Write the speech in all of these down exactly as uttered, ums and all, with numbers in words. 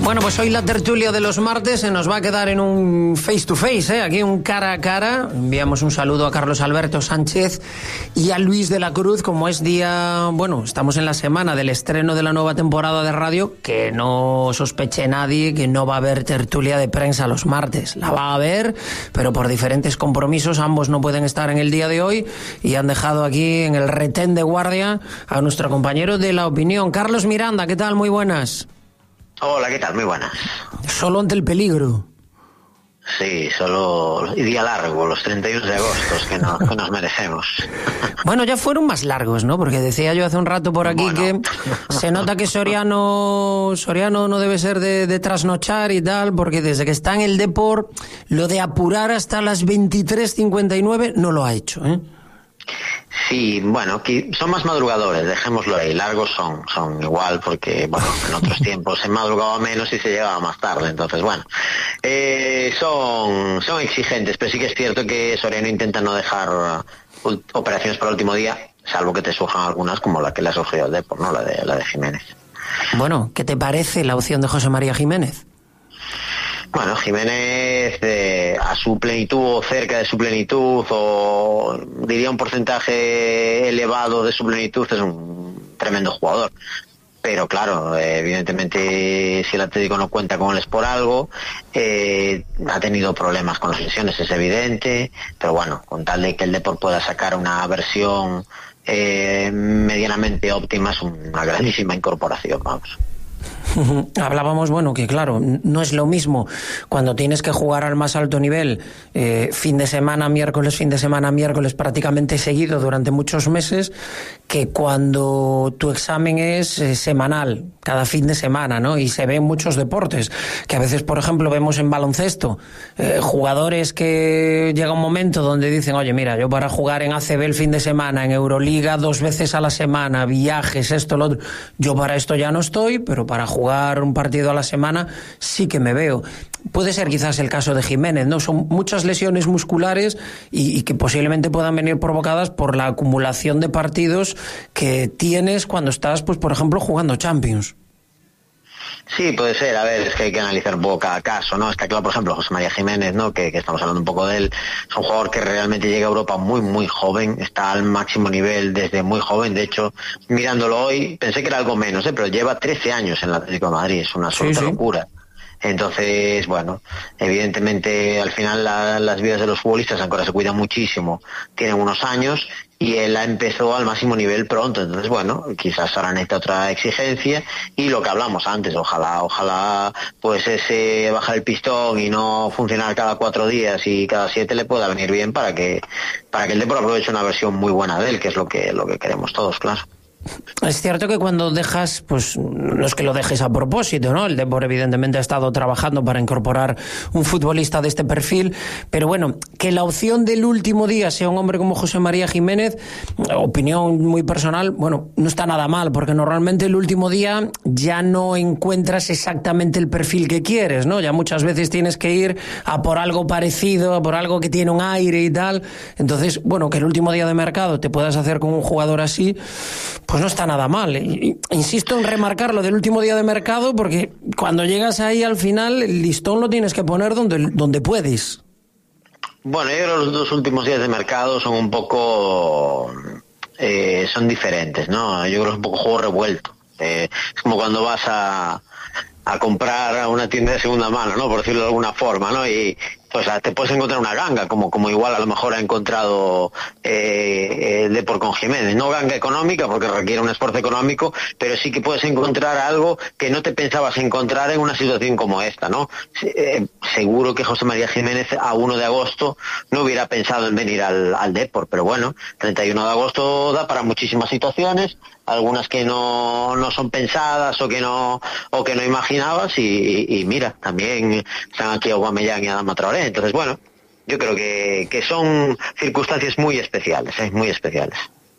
Bueno, pues hoy la tertulia de los martes se nos va a quedar en un face to face, ¿eh? Aquí un cara a cara. Enviamos un saludo a Carlos Alberto Sánchez y a Luis de la Cruz, como es día, bueno, estamos en la semana del estreno de la nueva temporada de radio, que no sospeche nadie que no va a haber tertulia de prensa los martes. La va a haber, pero por diferentes compromisos ambos no pueden estar en el día de hoy y han dejado aquí en el retén de guardia a nuestro compañero de La Opinión, Carlos Miranda. ¿Qué tal? Muy buenas. Hola, ¿qué tal? Muy buenas. Solo ante el peligro. Sí, solo y día largo, los treinta y uno de agosto, que, no, que nos merecemos. Bueno, ya fueron más largos, ¿no? Porque decía yo hace un rato por aquí bueno. que se nota que Soriano Soriano no debe ser de, de trasnochar y tal, porque desde que está en el Depor, lo de apurar hasta las veintitrés cincuenta y nueve no lo ha hecho, ¿eh? Sí, bueno, son más madrugadores, dejémoslo ahí, largos son, son igual porque, bueno, en otros tiempos se madrugaba menos y se llegaba más tarde, entonces, bueno, eh, son, son exigentes, pero sí que es cierto que Soriano intenta no dejar operaciones para el último día, salvo que te surjan algunas como la que le ha surgido al Depor, ¿no? La de, la de Jiménez. Bueno, ¿qué te parece la opción de José María Jiménez? Bueno, Jiménez eh, a su plenitud o cerca de su plenitud o diría un porcentaje elevado de su plenitud es un tremendo jugador. Pero claro, eh, evidentemente si el Atlético no cuenta con él es por algo, eh, ha tenido problemas con las lesiones, es evidente, pero bueno, con tal de que el Depor pueda sacar una versión eh, medianamente óptima es una grandísima incorporación, vamos. Hablábamos, bueno, que claro, no es lo mismo cuando tienes que jugar al más alto nivel eh, fin de semana, miércoles, fin de semana, miércoles prácticamente seguido durante muchos meses, que cuando tu examen es eh, semanal, cada fin de semana, ¿no? Y se ve en muchos deportes, que a veces, por ejemplo, vemos en baloncesto eh, jugadores que llega un momento donde dicen, oye, mira, yo para jugar en A C B el fin de semana, en Euroliga dos veces a la semana, viajes, esto, lo otro, yo para esto ya no estoy, pero para jugar un partido a la semana sí que me veo. Puede ser quizás el caso de Jiménez, ¿no? Son muchas lesiones musculares y, y que posiblemente puedan venir provocadas por la acumulación de partidos que tienes cuando estás, pues por ejemplo, jugando Champions. Sí, puede ser. A ver, es que hay que analizar un poco cada caso, ¿no? Está claro, por ejemplo, José María Jiménez, ¿no? Que, que estamos hablando un poco de él. Es un jugador que realmente llega a Europa muy, muy joven. Está al máximo nivel desde muy joven. De hecho, mirándolo hoy, pensé que era algo menos, ¿eh? Pero lleva trece años en el Atlético de Madrid. Es una absoluta sí, sí. locura. Entonces, bueno, evidentemente al final la, las vidas de los futbolistas aunque se cuidan muchísimo, tienen unos años y él empezó al máximo nivel pronto, entonces bueno, quizás ahora necesita otra exigencia y lo que hablamos antes, ojalá, ojalá pues ese bajar el pistón y no funcionar cada cuatro días y cada siete le pueda venir bien para que para que el Depor aproveche una versión muy buena de él, que es lo que lo que queremos todos, claro. Es cierto que cuando dejas, pues no es que lo dejes a propósito, ¿no? El Depor evidentemente ha estado trabajando para incorporar un futbolista de este perfil, pero bueno, que la opción del último día sea un hombre como José María Jiménez, opinión muy personal, bueno, no está nada mal, porque normalmente el último día ya no encuentras exactamente el perfil que quieres, ¿no? Ya muchas veces tienes que ir a por algo parecido, a por algo que tiene un aire y tal, entonces, bueno, que el último día de mercado te puedas hacer con un jugador así, pues no está nada mal. Insisto en remarcar lo del último día de mercado porque cuando llegas ahí al final el listón lo tienes que poner donde, donde puedes. Bueno, yo creo que los dos últimos días de mercado son un poco eh, son diferentes, ¿no? Yo creo que es un poco juego revuelto. Eh, es como cuando vas a a comprar a una tienda de segunda mano, ¿no? Por decirlo de alguna forma, ¿no? Y pues te puedes encontrar una ganga, como como igual a lo mejor ha encontrado eh, el Depor con Jiménez. No ganga económica, porque requiere un esfuerzo económico, pero sí que puedes encontrar algo que no te pensabas encontrar en una situación como esta, ¿no? Eh, seguro que José María Jiménez a uno de agosto no hubiera pensado en venir al, al Depor, pero bueno, treinta y uno de agosto da para muchísimas situaciones, algunas que no, no son pensadas o que no o que no imaginabas y, y, y mira, también están aquí Aubameyang y Adama Traoré, entonces bueno, yo creo que, que son circunstancias muy especiales, ¿eh? muy especiales.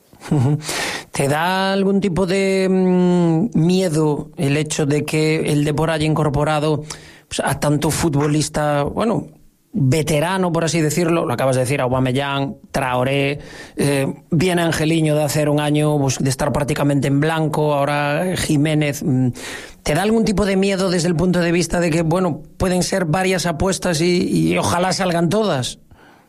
¿Te da algún tipo de mmm, miedo el hecho de que el Depor haya incorporado pues, a tanto futbolista, bueno, veterano, por así decirlo, lo acabas de decir, Aubameyang, Traoré, eh, viene Angeliño de hacer un año pues, de estar prácticamente en blanco, ahora Jiménez, ¿Te da algún tipo de miedo desde el punto de vista de que, bueno, pueden ser varias apuestas y, y ojalá salgan todas?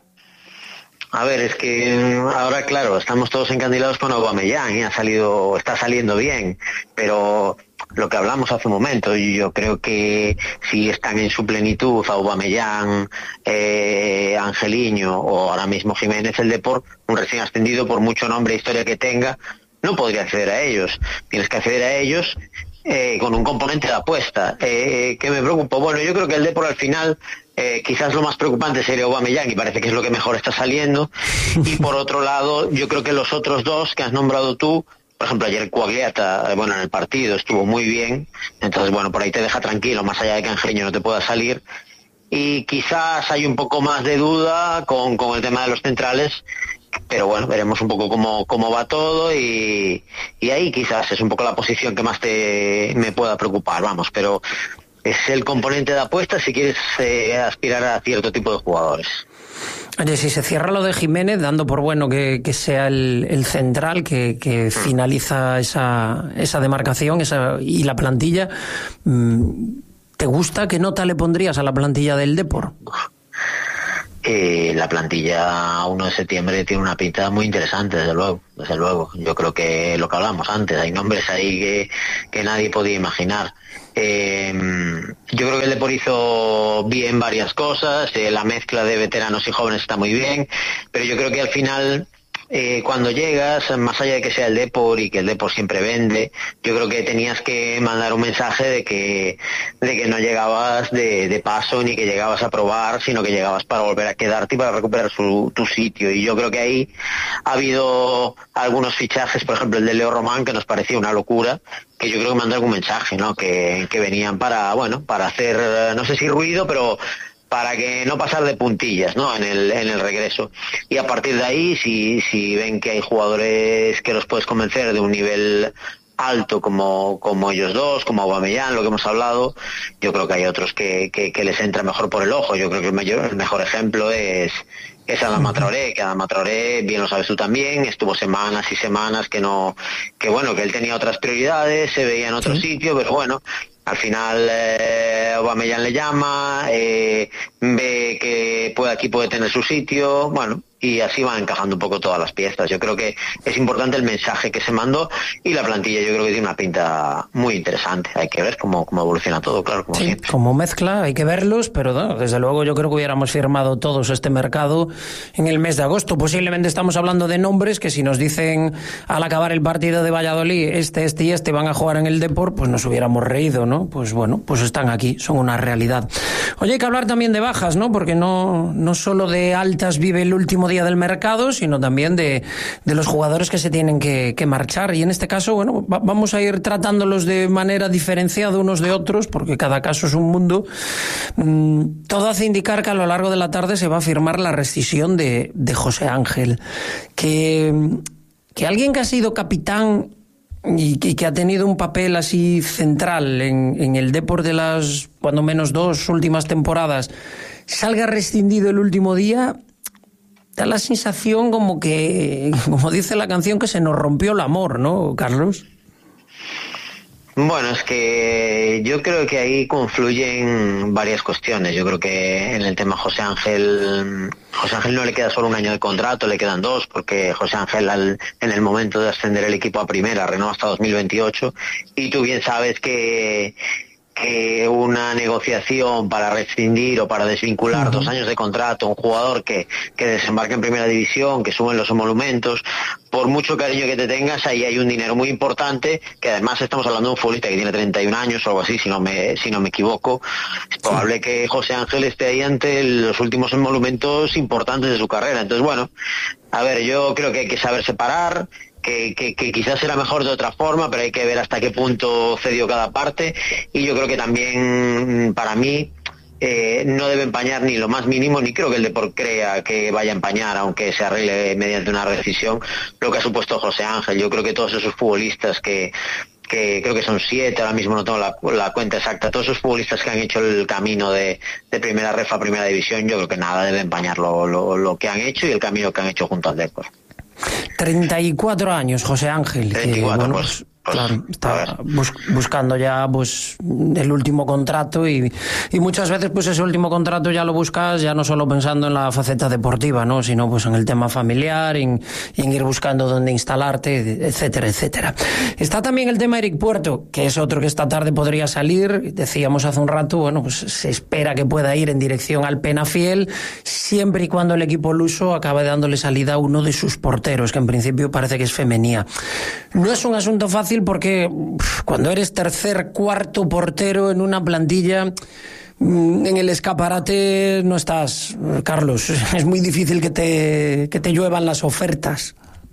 A ver, es que ahora, claro, estamos todos encandilados con Aubameyang, ¿eh? ha salido, está saliendo bien, pero lo que hablamos hace un momento, yo creo que si están en su plenitud Aubameyang, eh, Angeliño o ahora mismo Jiménez, el Depor, un recién ascendido, por mucho nombre e historia que tenga, no podría acceder a ellos. Tienes que acceder a ellos eh, con un componente de apuesta. Eh, ¿Qué me preocupa? Bueno, yo creo que el Depor al final... Eh, quizás lo más preocupante sería Aubameyang y parece que es lo que mejor está saliendo, y por otro lado yo creo que los otros dos que has nombrado tú, por ejemplo ayer Coagliata, eh, bueno, en el partido estuvo muy bien, entonces bueno, por ahí te deja tranquilo, más allá de que Angeliño no te pueda salir, y quizás hay un poco más de duda con, con el tema de los centrales, pero bueno, veremos un poco cómo, cómo va todo, y, y ahí quizás es un poco la posición que más te me pueda preocupar, vamos, pero es el componente de apuesta si quieres eh, aspirar a cierto tipo de jugadores. Oye, si se cierra lo de Jiménez, dando por bueno que, que sea el, el central que, que finaliza esa, esa demarcación esa, y la plantilla, ¿te gusta? ¿Qué nota le pondrías a la plantilla del Depor? Eh, la plantilla uno de septiembre tiene una pinta muy interesante, desde luego, desde luego. Yo creo que lo que hablamos antes, hay nombres ahí que, que nadie podía imaginar. Eh, yo creo que el Depor hizo bien varias cosas, eh, la mezcla de veteranos y jóvenes está muy bien, pero yo creo que al final... Eh, cuando llegas, más allá de que sea el Depor y que el Depor siempre vende, yo creo que tenías que mandar un mensaje de que de que no llegabas de, de paso ni que llegabas a probar, sino que llegabas para volver a quedarte y para recuperar su, tu sitio. Y yo creo que ahí ha habido algunos fichajes, por ejemplo el de Leo Román, que nos parecía una locura, que yo creo que mandó algún mensaje, ¿no? Que, que venían para, bueno, para hacer, no sé si ruido, pero... para que no pasar de puntillas, ¿no? En el en el regreso. Y a partir de ahí, si si ven que hay jugadores que los puedes convencer de un nivel alto como como ellos dos, como Aubameyang, lo que hemos hablado, yo creo que hay otros que que, que les entra mejor por el ojo. Yo creo que el mayor el mejor ejemplo es es Adama Traoré, que Adama Traoré, bien lo sabes tú también, estuvo semanas y semanas que no, que bueno, que él tenía otras prioridades, se veía en otro sí. sitio, pero bueno, al final eh, Aubameyang le llama, eh, ve que puede, aquí puede tener su sitio, bueno, y así van encajando un poco todas las piezas. Yo creo que es importante el mensaje que se mandó, y la plantilla yo creo que tiene una pinta muy interesante. Hay que ver cómo, cómo evoluciona todo, claro, como sí, siempre. Como mezcla, hay que verlos, pero no, desde luego yo creo que hubiéramos firmado todos este mercado en el mes de agosto. Posiblemente estamos hablando de nombres que si nos dicen al acabar el partido de Valladolid, este, este y este van a jugar en el Depor, pues nos hubiéramos reído, ¿no? Pues bueno, pues están aquí, son una realidad. Oye, hay que hablar también de bajas, ¿no? Porque no, no solo de altas vive el último día del mercado, sino también de, de los jugadores que se tienen que, que marchar, y en este caso, bueno, va, vamos a ir tratándolos de manera diferenciada unos de otros, porque cada caso es un mundo. Mm, todo hace indicar que a lo largo de la tarde se va a firmar la rescisión de, de José Ángel, que, que alguien que ha sido capitán y que, que ha tenido un papel así central en, en el Depor de las, cuando menos dos últimas temporadas, salga rescindido el último día. Da la sensación como que, como dice la canción, que se nos rompió el amor, ¿no, Carlos? Bueno, es que yo creo que ahí confluyen varias cuestiones. Yo creo que en el tema José Ángel, José Ángel no le queda solo un año de contrato, le quedan dos, porque José Ángel al, en el momento de ascender el equipo a primera renovó hasta dos mil veintiocho, y tú bien sabes que que una negociación para rescindir o para desvincular uh-huh. dos años de contrato, un jugador que, que desembarque en primera división, que suben los emolumentos, por mucho cariño que te tengas, ahí hay un dinero muy importante, que además estamos hablando de un futbolista que tiene treinta y un años o algo así, si no me, si no me equivoco. Es probable sí. que José Ángel esté ahí ante los últimos emolumentos importantes de su carrera. Entonces, bueno, a ver, yo creo que hay que saber separar, Que, que, que quizás era mejor de otra forma, pero hay que ver hasta qué punto cedió cada parte, y yo creo que también para mí eh, no debe empañar ni lo más mínimo, ni creo que el Depor crea que vaya a empañar, aunque se arregle mediante una rescisión, lo que ha supuesto José Ángel. Yo creo que todos esos futbolistas que que creo que son siete, ahora mismo no tengo la, la cuenta exacta, todos esos futbolistas que han hecho el camino de, de primera ref a primera división, yo creo que nada debe empañar lo, lo, lo que han hecho y el camino que han hecho junto al Depor. treinta y cuatro años, José Ángel. treinta y cuatro, que, bueno, pues, Pues, claro, está bus buscando ya pues el último contrato y, y muchas veces pues ese último contrato ya lo buscas ya no solo pensando en la faceta deportiva, ¿no? Sino pues en el tema familiar, en, en ir buscando dónde instalarte, etcétera, etcétera. Está también el tema Eric Puerto, que es otro que esta tarde podría salir. Decíamos hace un rato, bueno, pues se espera que pueda ir en dirección al Penafiel, siempre y cuando el equipo luso acabe dándole salida a uno de sus porteros, que en principio parece que es Femenía. No es un asunto fácil porque cuando eres tercer, cuarto portero en una plantilla, en el escaparate no estás, Carlos. Es muy difícil que te, que te lluevan las ofertas.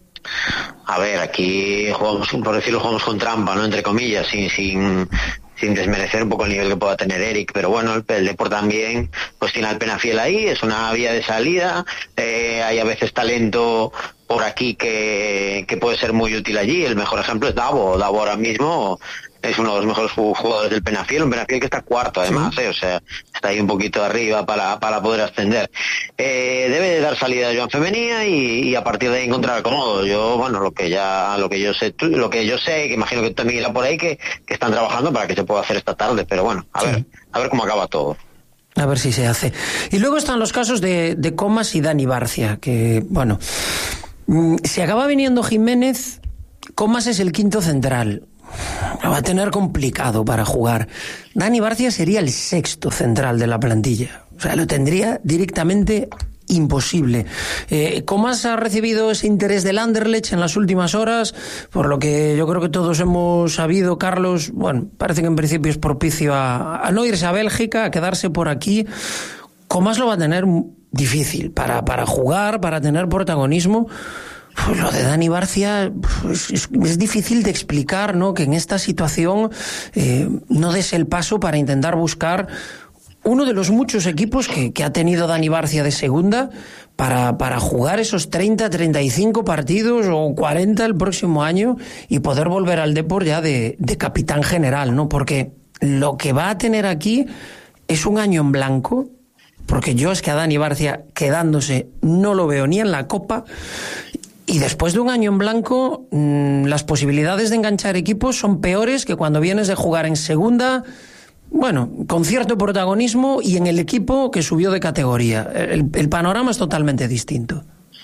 A ver, aquí jugamos, por decirlo, jugamos con trampa, ¿no? Entre comillas, sin, sin, sin desmerecer un poco el nivel que pueda tener Eric, pero bueno, el, el Depor también pues tiene al Penafiel ahí, es una vía de salida, eh, hay a veces talento por aquí que, que puede ser muy útil allí. El mejor ejemplo es Davo. Davo ahora mismo es uno de los mejores jugadores del Penafiel, un Penafiel que está cuarto además, sí. eh, o sea, está ahí un poquito arriba para, para poder ascender. Eh, debe de dar salida a Joan Femenía y, y a partir de ahí encontrar acomodo. Yo, bueno, lo que ya, lo que yo sé, lo que yo sé, que imagino que también irá por ahí, que, que están trabajando para que se pueda hacer esta tarde, pero bueno, a sí. ver, a ver cómo acaba todo. A ver si se hace. Y luego están los casos de, de Comas y Dani Barcia, que, bueno, si acaba viniendo Jiménez, Comas es el quinto central. Lo va a tener complicado para jugar. Dani Barcia sería el sexto central de la plantilla. O sea, lo tendría directamente imposible. Eh, Comas ha recibido ese interés del Anderlecht en las últimas horas, por lo que yo creo que todos hemos sabido, Carlos, bueno, parece que en principio es propicio a, a no irse a Bélgica, a quedarse por aquí. Comas lo va a tener difícil para, para jugar, para tener protagonismo. Pues lo de Dani Barcia pues es, es difícil de explicar, ¿no? Que en esta situación eh, no des el paso para intentar buscar uno de los muchos equipos que, que ha tenido Dani Barcia de segunda para, para jugar esos treinta, treinta y cinco partidos o cuarenta el próximo año y poder volver al Depor ya de, de capitán general, ¿no? Porque lo que va a tener aquí es un año en blanco, porque yo es que a Dani Barcia quedándose no lo veo ni en la Copa. Y después de un año en blanco, mmm, las posibilidades de enganchar equipos son peores que cuando vienes de jugar en segunda, bueno, con cierto protagonismo y en el equipo que subió de categoría. El, el panorama es totalmente distinto.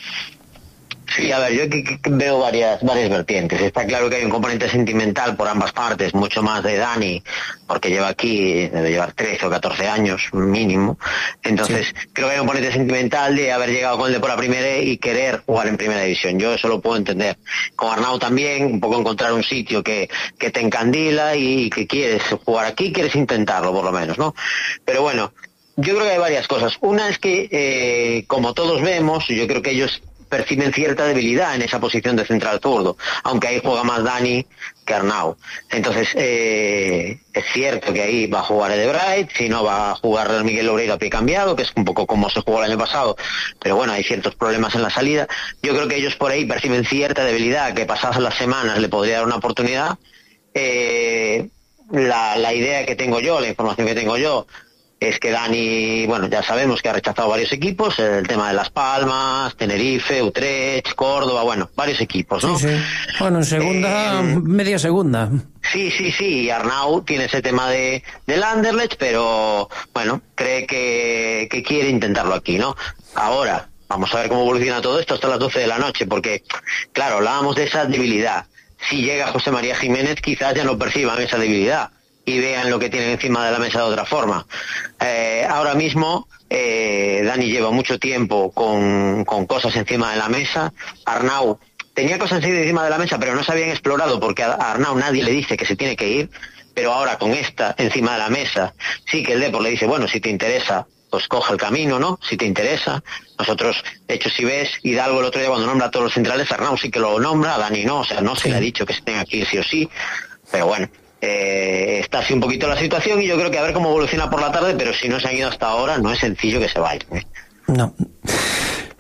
Sí, a ver, yo que, que veo varias varias vertientes. Está claro que hay un componente sentimental por ambas partes, mucho más de Dani, porque lleva aquí, debe llevar trece o catorce años mínimo. Entonces, sí. creo que hay un componente sentimental de haber llegado con el Depor a primera y querer jugar en primera división. Yo eso lo puedo entender. Con Arnau también, un poco encontrar un sitio que, que te encandila y que quieres jugar aquí, quieres intentarlo por lo menos, ¿no? Pero bueno, yo creo que hay varias cosas. Una es que, eh, como todos vemos, yo creo que ellos perciben cierta debilidad en esa posición de central zurdo, aunque ahí juega más Dani que Arnau. Entonces, eh, es cierto que ahí va a jugar Edebright, si no va a jugar Miguel Loureiro a pie cambiado, que es un poco como se jugó el año pasado, pero bueno, hay ciertos problemas en la salida. Yo creo que ellos por ahí perciben cierta debilidad, que pasadas las semanas le podría dar una oportunidad. Eh, la, la idea que tengo yo, la información que tengo yo, es que Dani, bueno, ya sabemos que ha rechazado varios equipos, el tema de Las Palmas, Tenerife, Utrecht, Córdoba, bueno, varios equipos, ¿no? Sí, sí. Bueno, en segunda, eh, media segunda. Sí, sí, sí, y Arnau tiene ese tema de del Anderlecht, pero bueno, cree que, que quiere intentarlo aquí, ¿no? Ahora, vamos a ver cómo evoluciona todo esto hasta las doce de la noche, porque, claro, hablábamos de esa debilidad. Si llega José María Jiménez, quizás ya no perciban esa debilidad y vean lo que tienen encima de la mesa de otra forma. Eh, ahora mismo eh, Dani lleva mucho tiempo con, con cosas encima de la mesa. Arnau tenía cosas encima de la mesa, pero no se habían explorado porque a Arnau nadie le dice que se tiene que ir, pero ahora con esta encima de la mesa, sí que el Depor le dice, bueno, si te interesa, pues coge el camino, ¿no? Si te interesa. Nosotros, de hecho, si ves, Hidalgo el otro día cuando nombra a todos los centrales, Arnau sí que lo nombra, a Dani no, o sea, no se le ha dicho que se tenga que ir sí o sí, pero bueno. Eh, está así un poquito la situación y yo creo que a ver cómo evoluciona por la tarde, pero si no se han ido hasta ahora no es sencillo que se vayan, ¿eh? No.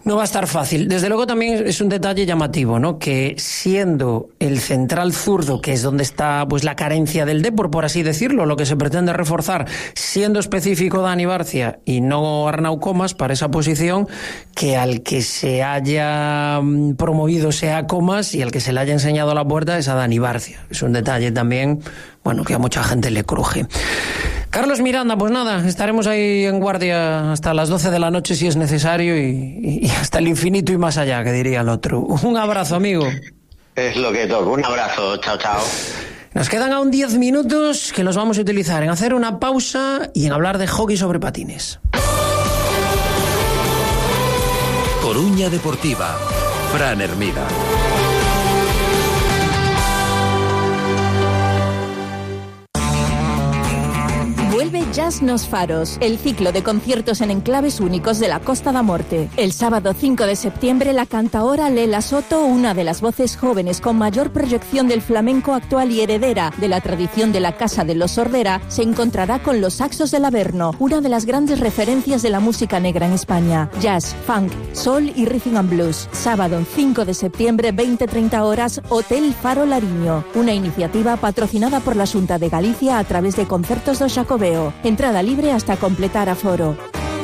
No va a estar fácil. Desde luego también es un detalle llamativo, ¿no? Que siendo el central zurdo, que es donde está pues la carencia del Depor, por así decirlo, lo que se pretende reforzar, siendo específico Dani Barcia y no Arnau Comas para esa posición, que al que se haya promovido sea Comas y al que se le haya enseñado la puerta es a Dani Barcia. Es un detalle también, bueno, que a mucha gente le cruje. Carlos Miranda, pues nada, estaremos ahí en guardia hasta las doce de la noche si es necesario y, y hasta el infinito y más allá, que diría el otro. Un abrazo, amigo. Es lo que toca. Un abrazo. Chao, chao. Nos quedan aún diez minutos que los vamos a utilizar en hacer una pausa y en hablar de hockey sobre patines. Coruña Deportiva. Fran Hermida. Vuelve Jazz Nos Faros, el ciclo de conciertos en enclaves únicos de la Costa da Morte. El sábado cinco de septiembre, la cantaora Lela Soto, una de las voces jóvenes con mayor proyección del flamenco actual y heredera de la tradición de la Casa de los Sordera, se encontrará con los Saxos del Averno, una de las grandes referencias de la música negra en España. Jazz, funk, soul y rhythm and blues. Sábado cinco de septiembre, veinte treinta horas, Hotel Faro Lariño. Una iniciativa patrocinada por la Xunta de Galicia a través de Concertos do Xacobeo. Entrada libre hasta completar aforo.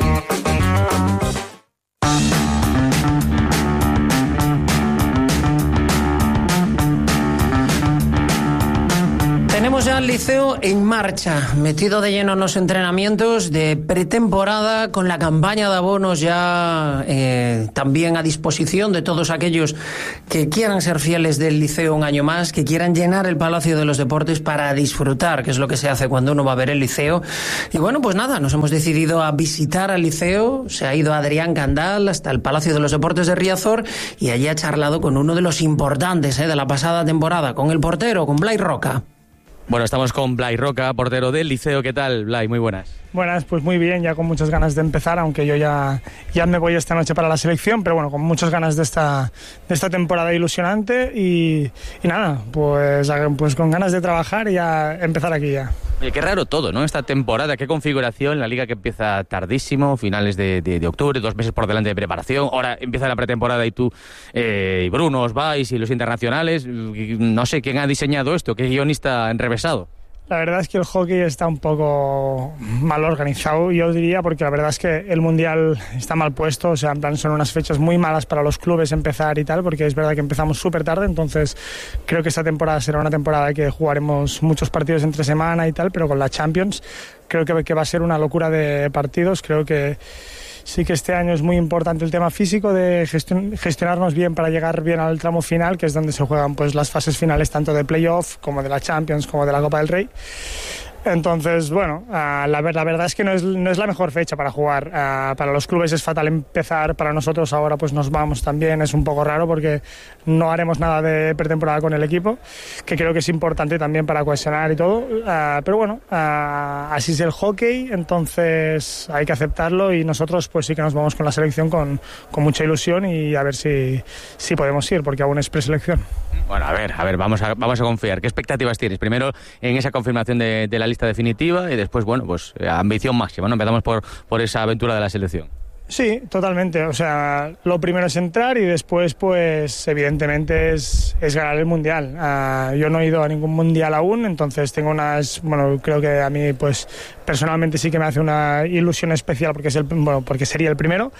Tenemos ya el Liceo en marcha, metido de lleno en los entrenamientos de pretemporada, con la campaña de abonos ya eh, también a disposición de todos aquellos que quieran ser fieles del Liceo un año más, que quieran llenar el Palacio de los Deportes para disfrutar, que es lo que se hace cuando uno va a ver el Liceo. Y bueno, pues nada, nos hemos decidido a visitar al Liceo, se ha ido Adrián Candal hasta el Palacio de los Deportes de Riazor y allí ha charlado con uno de los importantes eh, de la pasada temporada, con el portero, con Blai Roca. Bueno, estamos con Blai Roca, portero del Liceo. ¿Qué tal, Blai? Muy buenas. Buenas, pues muy bien, ya con muchas ganas de empezar, aunque yo ya, ya me voy esta noche para la selección, pero bueno, con muchas ganas de esta, de esta temporada ilusionante y, y nada, pues, pues con ganas de trabajar y ya empezar aquí ya. Oye, qué raro todo, ¿no? Esta temporada, qué configuración, la liga que empieza tardísimo, finales de, de, de octubre, dos meses por delante de preparación, ahora empieza la pretemporada y tú, eh, y Bruno, os vais y los internacionales, no sé, ¿quién ha diseñado esto? ¿Qué guionista enrevesado? La verdad es que el hockey está un poco mal organizado, yo diría, porque la verdad es que el Mundial está mal puesto, o sea, en plan son unas fechas muy malas para los clubes empezar y tal, porque es verdad que empezamos súper tarde, entonces creo que esta temporada será una temporada que jugaremos muchos partidos entre semana y tal, pero con la Champions creo que, que va a ser una locura de partidos, creo que sí que este año es muy importante el tema físico de gestion- gestionarnos bien para llegar bien al tramo final, que es donde se juegan pues las fases finales tanto de playoff como de la Champions como de la Copa del Rey. Entonces, bueno, uh, la, la verdad es que no es, no es la mejor fecha para jugar. Uh, para los clubes es fatal empezar, para nosotros ahora pues nos vamos también, es un poco raro porque no haremos nada de pretemporada con el equipo, que creo que es importante también para cohesionar y todo. Uh, pero bueno, uh, así es el hockey, entonces hay que aceptarlo y nosotros pues sí que nos vamos con la selección con, con mucha ilusión y a ver si, si podemos ir, porque aún es preselección. Bueno, a ver, a ver, vamos a, vamos a confiar. ¿Qué expectativas tienes? Primero en esa confirmación de, de la lista definitiva y después, bueno, pues ambición máxima, ¿no? Empezamos por, por esa aventura de la selección. Sí, totalmente. O sea, lo primero es entrar y después, pues, evidentemente es, es ganar el Mundial. Uh, yo no he ido a ningún Mundial aún, entonces tengo unas... Bueno, creo que a mí, pues, personalmente sí que me hace una ilusión especial porque, es el, bueno, porque sería el primero.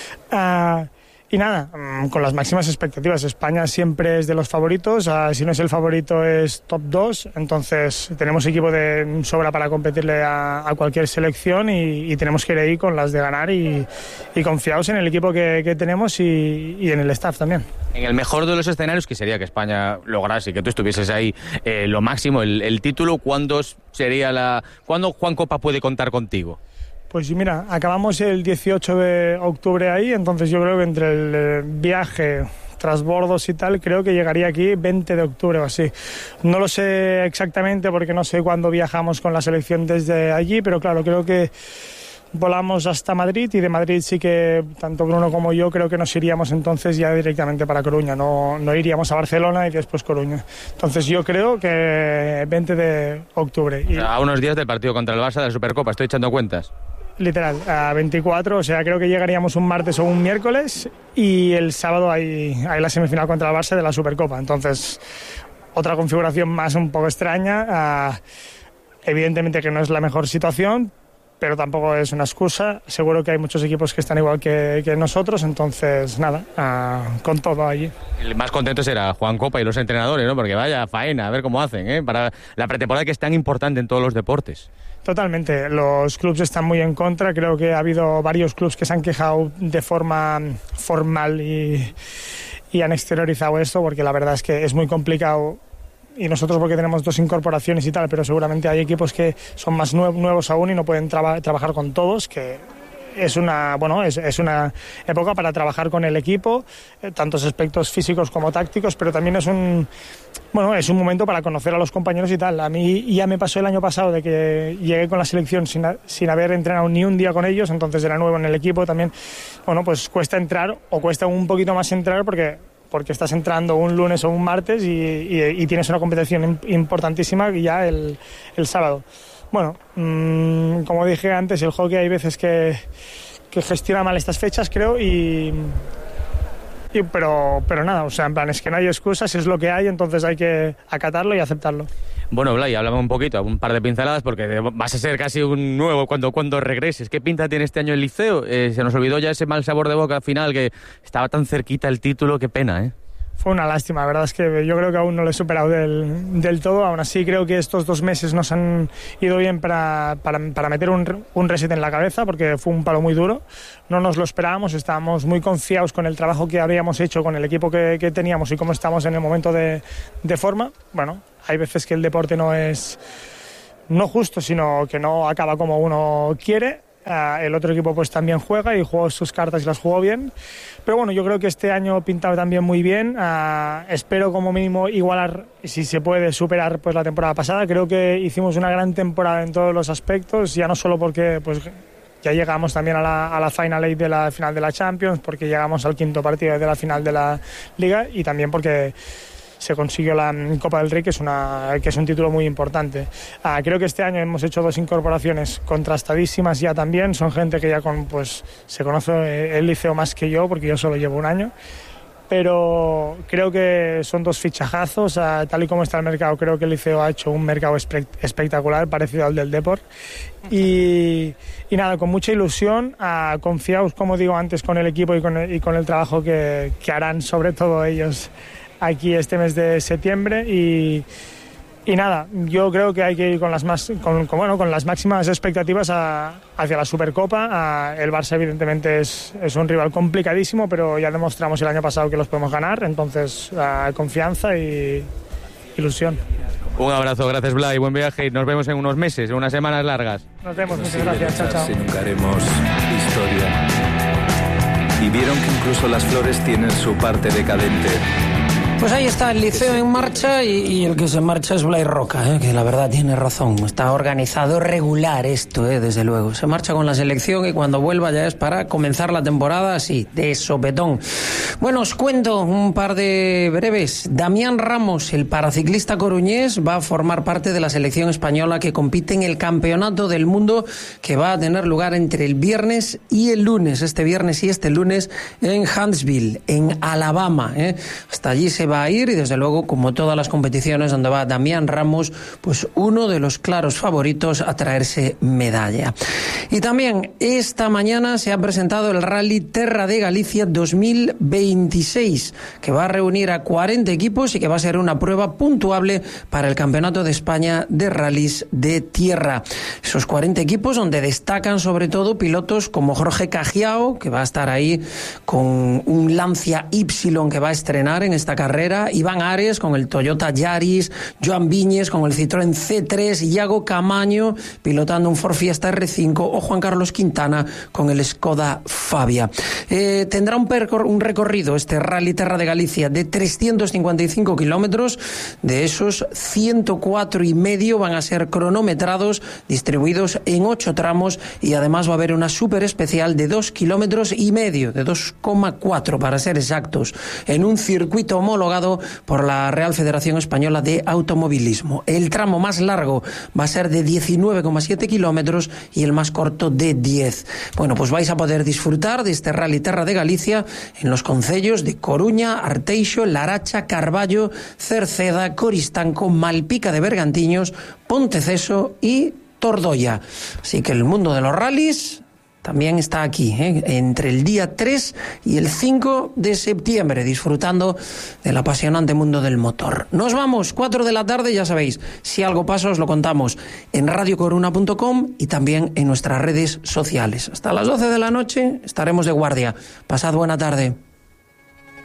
Uh, Y nada, con las máximas expectativas. España siempre es de los favoritos, si no es el favorito es top dos, entonces tenemos equipo de sobra para competirle a, a cualquier selección y, y tenemos que ir ahí con las de ganar y, y confiados en el equipo que, que tenemos y, y en el staff también. En el mejor de los escenarios, que sería que España lograse, que tú estuvieses ahí eh, lo máximo, el, el título, ¿cuándo sería la, ¿cuándo Juan Copa puede contar contigo? Pues mira, acabamos el dieciocho de octubre ahí, entonces yo creo que entre el viaje, transbordos y tal, creo que llegaría aquí veinte de octubre o así. No lo sé exactamente porque no sé cuándo viajamos con la selección desde allí, pero claro, creo que volamos hasta Madrid y de Madrid sí que tanto Bruno como yo creo que nos iríamos entonces ya directamente para Coruña, no, no iríamos a Barcelona y después Coruña. Entonces yo creo que veinte de octubre. Y... a unos días del partido contra el Barça de la Supercopa, estoy echando cuentas. literal, a veinticuatro, o sea, creo que llegaríamos un martes o un miércoles y el sábado hay, hay la semifinal contra el Barça de la Supercopa. Entonces, otra configuración más un poco extraña. Uh, evidentemente que no es la mejor situación, pero tampoco es una excusa. Seguro que hay muchos equipos que están igual que, que nosotros, entonces nada, uh, con todo allí. El más contento será Juan Copa y los entrenadores, ¿no? Porque vaya faena, a ver cómo hacen, ¿eh? Para la pretemporada que es tan importante en todos los deportes. Totalmente, los clubes están muy en contra. Creo que ha habido varios clubes que se han quejado de forma formal y, y han exteriorizado esto, porque la verdad es que es muy complicado. Y nosotros porque tenemos dos incorporaciones y tal, pero seguramente hay equipos que son más nuevos aún y no pueden traba- trabajar con todos, que es una, bueno, es, es una época para trabajar con el equipo, eh, tantos aspectos físicos como tácticos, pero también es un, bueno, es un momento para conocer a los compañeros y tal. A mí ya me pasó el año pasado de que llegué con la selección sin, sin haber entrenado ni un día con ellos, entonces era nuevo en el equipo también. Bueno, pues cuesta entrar o cuesta un poquito más entrar porque... porque estás entrando un lunes o un martes y, y, y tienes una competición importantísima ya el, el sábado. Bueno, mmm, como dije antes, el hockey hay veces que, que gestiona mal estas fechas, creo, y, y pero, pero nada, o sea, en plan, es que no hay excusas, es lo que hay, entonces hay que acatarlo y aceptarlo. Bueno, Blay, háblame un poquito, un par de pinceladas, porque vas a ser casi un nuevo cuando, cuando regreses. ¿Qué pinta tiene este año el Liceo? Eh, se nos olvidó ya ese mal sabor de boca al final, que estaba tan cerquita el título, qué pena, ¿eh? Fue una lástima, la verdad es que yo creo que aún no lo he superado del, del todo. Aún así creo que estos dos meses nos han ido bien para, para, para meter un, un reset en la cabeza, porque fue un palo muy duro. No nos lo esperábamos, estábamos muy confiados con el trabajo que habíamos hecho, con el equipo que, que teníamos y cómo estamos en el momento de, de forma. Bueno, hay veces que el deporte no es no justo, sino que no acaba como uno quiere. Uh, el otro equipo pues también juega y jugó sus cartas y las jugó bien, pero bueno, yo creo que este año pintaba también muy bien. Uh, espero como mínimo igualar, si se puede superar pues la temporada pasada. Creo que hicimos una gran temporada en todos los aspectos, ya no solo porque pues ya llegamos también a la, a la Final Eight de la final de la Champions, porque llegamos al quinto partido de la final de la Liga, y también porque se consiguió la Copa del Rey, que es, una, que es un título muy importante. Ah, creo que este año hemos hecho dos incorporaciones contrastadísimas ya también. Son gente que ya con, pues, se conoce el Liceo más que yo, porque yo solo llevo un año. Pero creo que son dos fichajazos. Ah, tal y como está el mercado, creo que el Liceo ha hecho un mercado espe- espectacular, parecido al del Depor. Y, y nada, con mucha ilusión, ah, confiaos, como digo antes, con el equipo y con el, y con el trabajo que, que harán, sobre todo ellos, aquí este mes de septiembre. Y, y nada, yo creo que hay que ir con las más con, con, bueno, con las máximas expectativas a, hacia la Supercopa. A, el Barça evidentemente es, es un rival complicadísimo, pero ya demostramos el año pasado que los podemos ganar, entonces a, confianza y ilusión. Un abrazo, gracias Blay, buen viaje y nos vemos en unos meses, en unas semanas largas. Nos vemos, muchas gracias, chao, chao. Si nunca haremos historia. Y vieron que incluso las flores tienen su parte decadente. Pues ahí está el Liceo en marcha y, y el que se marcha es Blay Roca, ¿eh? Que la verdad tiene razón. Está organizado regular esto, ¿eh? Desde luego. Se marcha con la selección y cuando vuelva ya es para comenzar la temporada así, de sopetón. Bueno, os cuento un par de breves. Damián Ramos, el paraciclista coruñés, va a formar parte de la selección española que compite en el Campeonato del Mundo, que va a tener lugar entre el viernes y el lunes. Este viernes y este lunes en Huntsville, en Alabama, ¿eh? Hasta allí se va a ir y desde luego, como todas las competiciones donde va Damián Ramos, pues uno de los claros favoritos a traerse medalla. Y también esta mañana se ha presentado el Rally Terra de Galicia dos mil veintiséis, que va a reunir a cuarenta equipos y que va a ser una prueba puntuable para el Campeonato de España de Rallys de Tierra. Esos cuarenta equipos donde destacan sobre todo pilotos como Jorge Cajiao, que va a estar ahí con un Lancia Y que va a estrenar en esta carrera, Iván Ares con el Toyota Yaris, Joan Viñes con el Citroën C tres, Iago Camaño pilotando un Ford Fiesta R cinco o Juan Carlos Quintana con el Skoda Fabia. Eh, tendrá un, percor- un recorrido este Rally Terra de Galicia de trescientos cincuenta y cinco kilómetros. De esos, ciento cuatro y medio van a ser cronometrados, distribuidos en ocho tramos, y además va a haber una súper especial de dos kilómetros y medio, de dos coma cuatro para ser exactos, en un circuito homologado homologado por la Real Federación Española de Automovilismo. El tramo más largo va a ser de diecinueve coma siete kilómetros y el más corto de diez. Bueno, pues vais a poder disfrutar de este Rally Terra de Galicia en los concellos de Coruña, Arteixo, Laracha, Carballo, Cerceda, Coristanco, Malpica de Bergantiños, Ponteceso y Tordoya. Así que el mundo de los rallies también está aquí, ¿eh? entre el día tres y el cinco de septiembre, disfrutando del apasionante mundo del motor. Nos vamos, cuatro de la tarde, ya sabéis, si algo pasa os lo contamos en radio coruna punto com y también en nuestras redes sociales. Hasta las doce de la noche estaremos de guardia. Pasad buena tarde.